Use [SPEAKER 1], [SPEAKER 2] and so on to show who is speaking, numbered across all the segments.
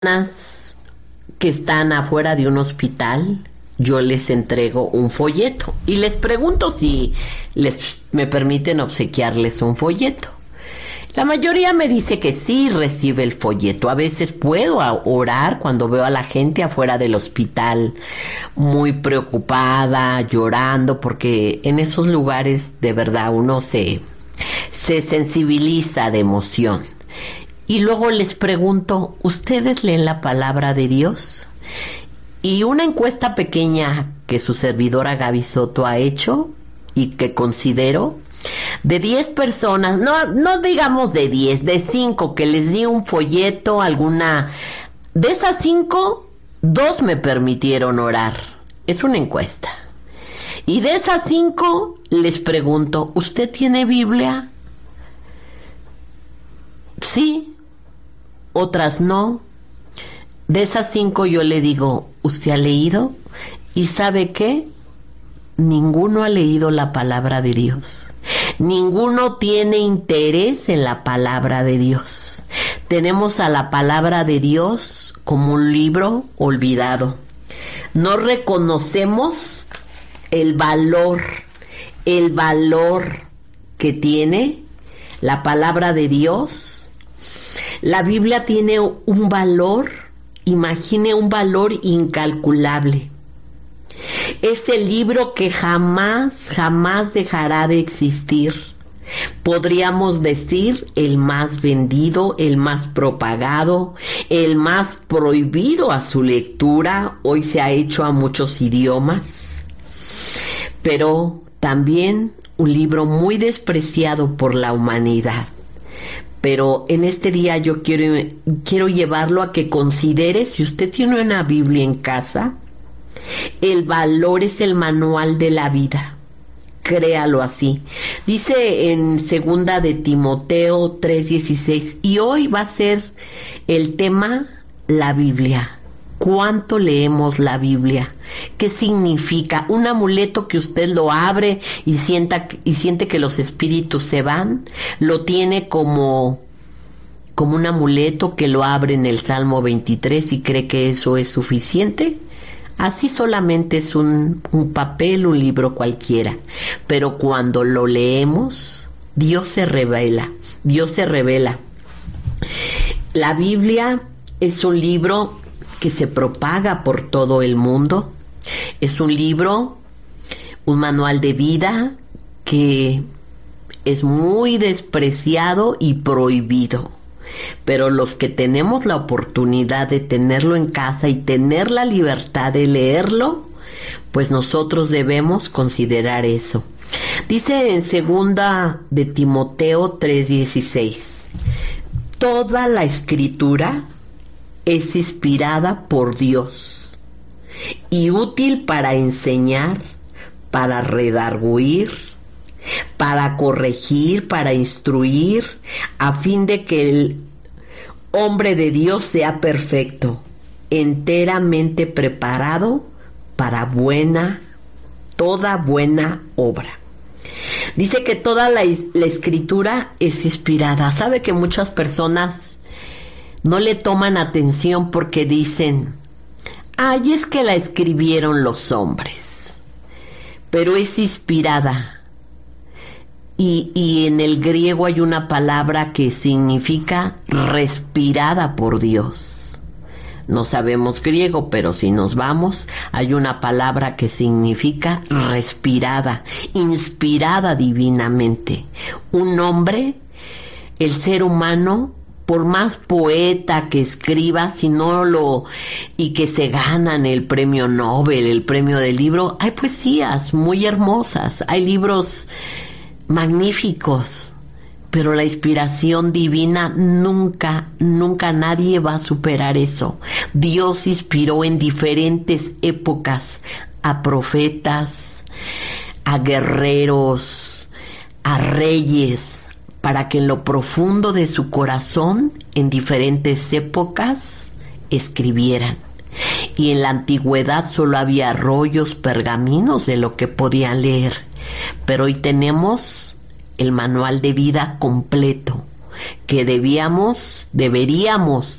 [SPEAKER 1] personas que están afuera de un hospital, yo les entrego un folleto y les pregunto si me permiten obsequiarles un folleto. La mayoría me dice que sí recibe el folleto. A veces puedo orar cuando veo a la gente afuera del hospital muy preocupada, llorando, porque en esos lugares de verdad uno se sensibiliza de emoción. Y luego les pregunto, ¿ustedes leen la palabra de Dios? Y una encuesta pequeña que su servidora Gaby Soto ha hecho y que considero, de 10 personas, no digamos de 10, de 5 que les di un folleto, de esas 5, 2 me permitieron orar. Es una encuesta. Y de esas 5 les pregunto, ¿usted tiene Biblia? Sí, otras no. De esas 5 yo le digo, ¿usted ha leído? ¿Y sabe qué? Ninguno ha leído la palabra de Dios. Ninguno tiene interés en la palabra de Dios. Tenemos a la palabra de Dios como un libro olvidado. No reconocemos el valor que tiene la palabra de Dios. La Biblia tiene un valor, imagine un valor incalculable. Es el libro que jamás dejará de existir. Podríamos decir el más vendido, el más propagado, el más prohibido a su lectura. Hoy se ha hecho a muchos idiomas. Pero también un libro muy despreciado por la humanidad. Pero en este día yo quiero llevarlo a que considere, si usted tiene una Biblia en casa, el valor es el manual de la vida. Créalo así. Dice en 2 de Timoteo 3:16, y hoy va a ser el tema la Biblia. ¿Cuánto leemos la Biblia? ¿Qué significa? Un amuleto que usted lo abre y siente que los espíritus se van. Lo tiene como un amuleto que lo abre en el Salmo 23 y cree que eso es suficiente. Así solamente es un papel, un libro cualquiera. Pero cuando lo leemos, Dios se revela. La Biblia es un libro que se propaga por todo el mundo. Es un libro, un manual de vida que es muy despreciado y prohibido. Pero los que tenemos la oportunidad de tenerlo en casa y tener la libertad de leerlo, pues nosotros debemos considerar eso. Dice en 2 de Timoteo 3:16, toda la escritura es inspirada por Dios y útil para enseñar, para redarguir, para corregir, para instruir, a fin de que el hombre de Dios sea perfecto, enteramente preparado para toda buena obra. Dice que toda la escritura es inspirada. Sabe que muchas personas no le toman atención porque dicen, ay, es que la escribieron los hombres, pero es inspirada. Y en el griego hay una palabra que significa respirada por Dios. No sabemos griego, pero si nos vamos, hay una palabra que significa respirada, inspirada divinamente. Un hombre, el ser humano, por más poeta que escriba, y que se ganan el premio Nobel, el premio del libro, hay poesías muy hermosas, hay libros magníficos, pero la inspiración divina nunca nadie va a superar eso. Dios inspiró en diferentes épocas a profetas, a guerreros, a reyes, para que en lo profundo de su corazón, en diferentes épocas, escribieran. Y en la antigüedad solo había rollos, pergaminos de lo que podían leer. Pero hoy tenemos el manual de vida completo que deberíamos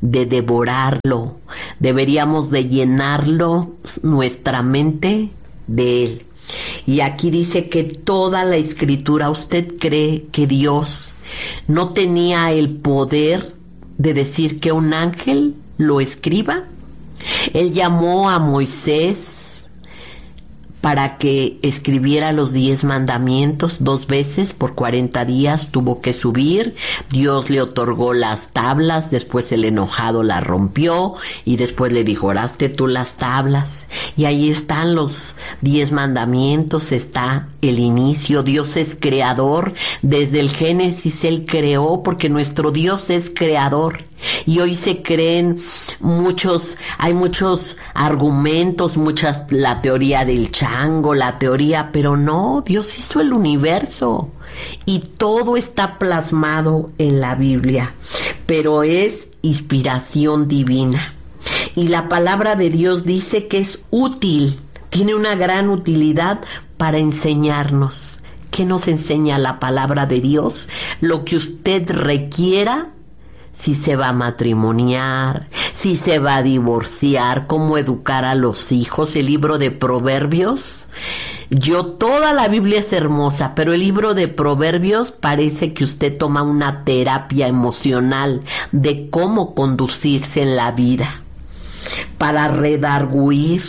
[SPEAKER 1] de devorarlo, deberíamos de llenarlo nuestra mente de él. Y aquí dice que toda la escritura, ¿usted cree que Dios no tenía el poder de decir que un ángel lo escriba? Él llamó a Moisés para que escribiera los 10 mandamientos 2 veces por 40 días, tuvo que subir, Dios le otorgó las tablas, después el enojado las rompió y después le dijo, hazte tú las tablas, y ahí están los 10 mandamientos, está el inicio. Dios es creador, desde el Génesis Él creó, porque nuestro Dios es creador. Y hoy se creen hay muchos argumentos, la teoría del chango, pero no, Dios hizo el universo y todo está plasmado en la Biblia, pero es inspiración divina. Y la palabra de Dios dice que es útil, tiene una gran utilidad para enseñarnos. ¿Qué nos enseña la palabra de Dios? Lo que usted requiera. Si se va a matrimoniar, si se va a divorciar, cómo educar a los hijos, el libro de Proverbios. Toda la Biblia es hermosa, pero el libro de Proverbios parece que usted toma una terapia emocional de cómo conducirse en la vida para redarguir.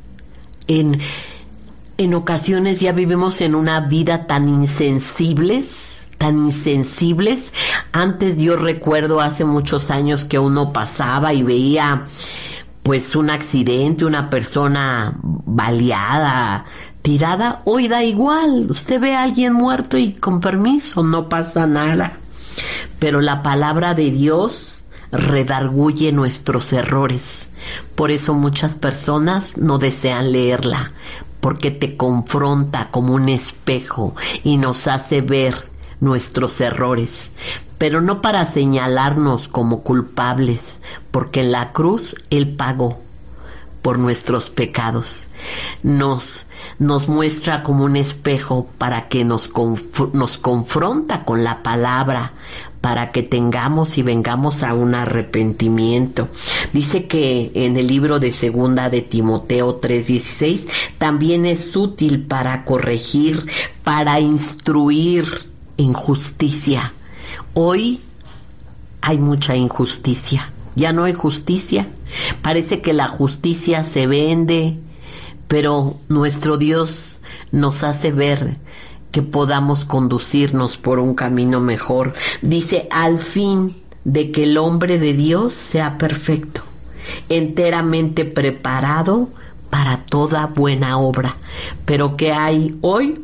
[SPEAKER 1] En ocasiones ya vivimos en una vida tan insensibles. Antes yo recuerdo hace muchos años que uno pasaba y veía pues un accidente, una persona baleada, tirada. Hoy da igual, usted ve a alguien muerto y con permiso, no pasa nada. Pero la palabra de Dios redarguye nuestros errores. Por eso muchas personas no desean leerla, porque te confronta como un espejo y nos hace ver nuestros errores, pero no para señalarnos como culpables, porque en la cruz Él pagó por nuestros pecados. Nos muestra como un espejo para que nos confronta con la palabra, para que tengamos y vengamos a un arrepentimiento. Dice que en el libro de Segunda de Timoteo 3:16 también es útil para corregir, para instruir en justicia. Hoy hay mucha injusticia, ya no hay justicia, parece que la justicia se vende, pero nuestro Dios nos hace ver que podamos conducirnos por un camino mejor. Dice, al fin de que el hombre de Dios sea perfecto, enteramente preparado para toda buena obra. Pero ¿qué hay hoy?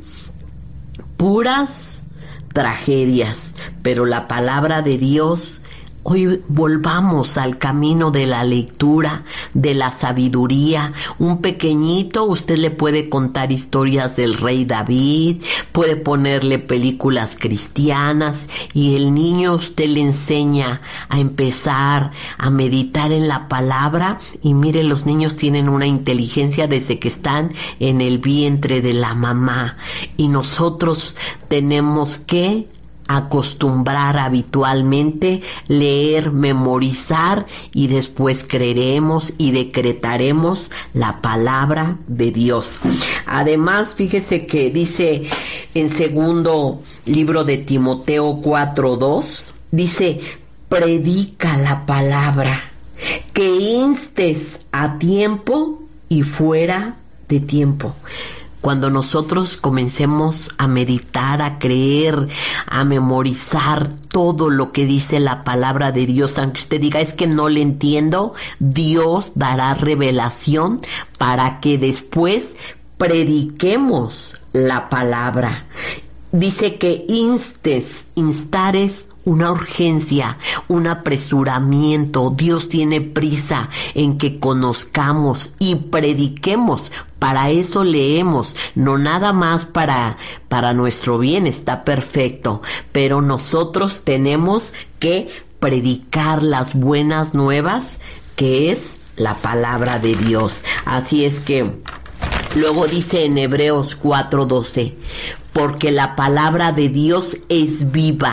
[SPEAKER 1] Puras tragedias, pero la palabra de Dios, hoy volvamos al camino de la lectura, de la sabiduría. Un pequeñito, usted le puede contar historias del rey David, puede ponerle películas cristianas y el niño usted le enseña a empezar a meditar en la palabra y mire, los niños tienen una inteligencia desde que están en el vientre de la mamá y nosotros tenemos que acostumbrar habitualmente, leer, memorizar y después creeremos y decretaremos la palabra de Dios. Además, fíjese que dice en segundo libro de Timoteo 4:2, dice, predica la palabra, que instes a tiempo y fuera de tiempo. Cuando nosotros comencemos a meditar, a creer, a memorizar todo lo que dice la palabra de Dios, aunque usted diga, es que no le entiendo, Dios dará revelación para que después prediquemos la palabra. Dice que instar es una urgencia, un apresuramiento. Dios tiene prisa en que conozcamos y prediquemos. Para eso leemos, no nada más para nuestro bien, está perfecto, pero nosotros tenemos que predicar las buenas nuevas, que es la palabra de Dios. Así es que luego dice en Hebreos 4:12, porque la palabra de Dios es viva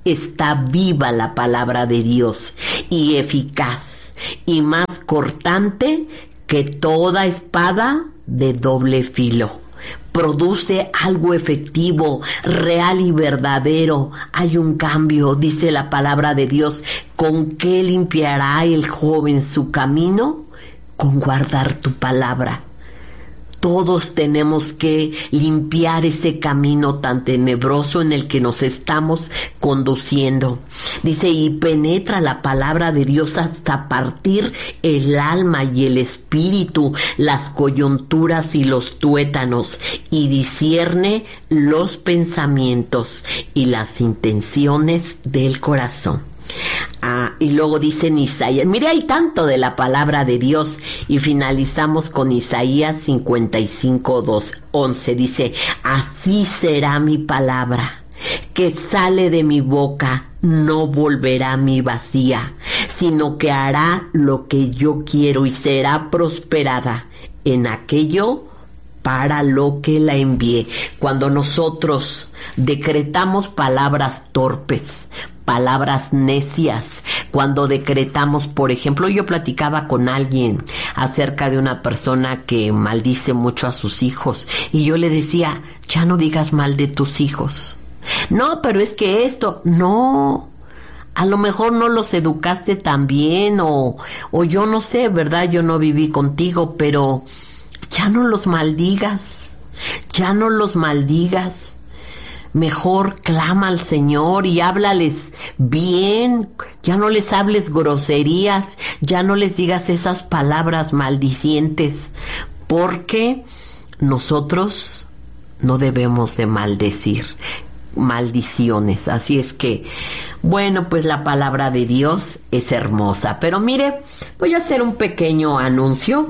[SPEAKER 1] está viva la palabra de Dios y eficaz y más cortante que toda espada de doble filo. Produce algo efectivo, real y verdadero. Hay un cambio, dice la palabra de Dios. ¿Con qué limpiará el joven su camino? Con guardar tu palabra. Todos tenemos que limpiar ese camino tan tenebroso en el que nos estamos conduciendo. Dice, y penetra la palabra de Dios hasta partir el alma y el espíritu, las coyunturas y los tuétanos, y discierne los pensamientos y las intenciones del corazón. Y luego dice en Isaías, mire, hay tanto de la palabra de Dios, y finalizamos con Isaías 55:11. Dice, así será mi palabra que sale de mi boca, no volverá a mí vacía, sino que hará lo que yo quiero y será prosperada en aquello para lo que la envié. Cuando nosotros decretamos palabras torpes, palabras necias, cuando decretamos, por ejemplo, yo platicaba con alguien acerca de una persona que maldice mucho a sus hijos, y yo le decía, ya no digas mal de tus hijos. No, pero es que esto, no, a lo mejor no los educaste tan bien, o yo no sé, ¿verdad? Yo no viví contigo, pero ya no los maldigas, ya no los maldigas. Mejor clama al Señor y háblales bien, ya no les hables groserías, ya no les digas esas palabras maldicientes, porque nosotros no debemos de maldecir maldiciones. Así es que, bueno, pues la palabra de Dios es hermosa. Pero mire, voy a hacer un pequeño anuncio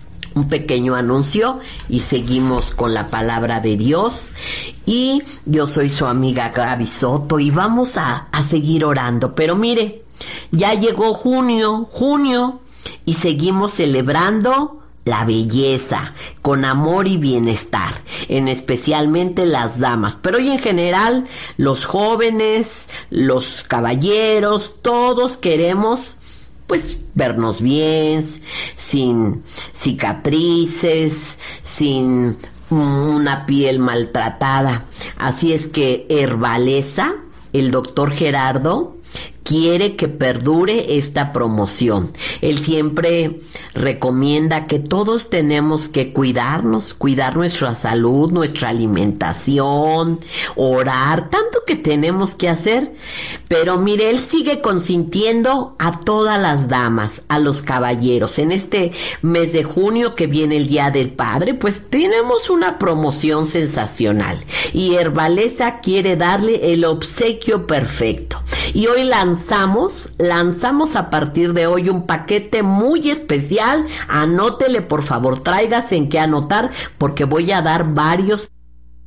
[SPEAKER 1] y seguimos con la palabra de Dios. Y yo soy su amiga Gaby Soto y vamos a seguir orando. Pero mire, ya llegó junio y seguimos celebrando la belleza con amor y bienestar, especialmente las damas, pero hoy en general los jóvenes, los caballeros, todos queremos pues vernos bien, sin cicatrices, sin una piel maltratada. Así es que Herbaleza, el doctor Gerardo, quiere que perdure esta promoción. Él siempre recomienda que todos tenemos que cuidarnos, cuidar nuestra salud, nuestra alimentación, orar, tanto que tenemos que hacer. Pero mire, él sigue consintiendo a todas las damas, a los caballeros. En este mes de junio que viene el Día del Padre, pues tenemos una promoción sensacional. Y Herbaleza quiere darle el obsequio perfecto. Y hoy lanzamos a partir de hoy un paquete muy especial. Anótele, por favor, tráigase en qué anotar, porque voy a dar varios